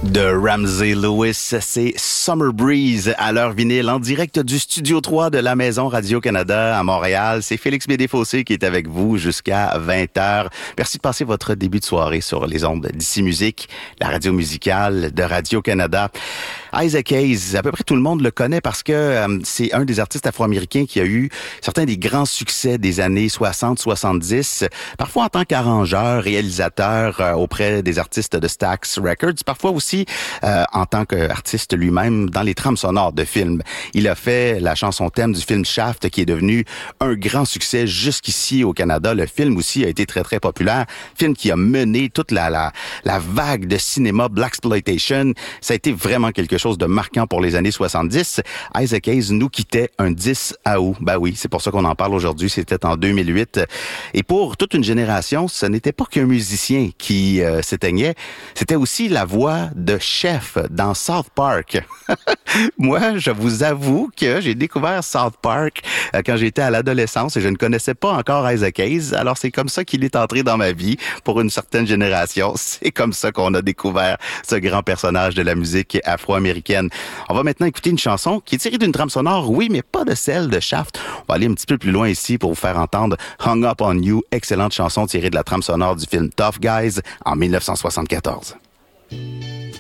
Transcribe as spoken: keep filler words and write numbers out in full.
De Ramsey Lewis, c'est Summer Breeze à l'heure vinyle en direct du studio trois de la Maison Radio-Canada à Montréal. C'est Félix Bédé-Fossé qui est avec vous jusqu'à vingt heures. Merci de passer votre début de soirée sur les ondes d'Ici Musique, la radio musicale de Radio-Canada. Isaac Hayes, à peu près tout le monde le connaît parce que euh, c'est un des artistes afro-américains qui a eu certains des grands succès des années soixante soixante-dix, parfois en tant qu'arrangeur, réalisateur euh, auprès des artistes de Stax Records, parfois aussi euh, en tant qu'artiste lui-même dans les trames sonores de films. Il a fait la chanson thème du film Shaft qui est devenu un grand succès jusqu'ici au Canada. Le film aussi a été très très populaire, film qui a mené toute la la, la vague de cinéma Blaxploitation. Ça a été vraiment quelque chose chose de marquant pour les années soixante-dix. Isaac Hayes nous quittait un dix août. Ben oui, c'est pour ça qu'on en parle aujourd'hui. C'était en deux mille huit. Et pour toute une génération, ce n'était pas qu'un musicien qui euh, s'éteignait. C'était aussi la voix de Chef dans South Park. Moi, je vous avoue que j'ai découvert South Park euh, quand j'étais à l'adolescence et je ne connaissais pas encore Isaac Hayes. Alors, c'est comme ça qu'il est entré dans ma vie pour une certaine génération. C'est comme ça qu'on a découvert ce grand personnage de la musique afro-américaine. On va maintenant écouter une chanson qui est tirée d'une trame sonore, oui, mais pas de celle de Shaft. On va aller un petit peu plus loin ici pour vous faire entendre Hung Up on You, excellente chanson tirée de la trame sonore du film Tough Guys en dix-neuf cent soixante-quatorze.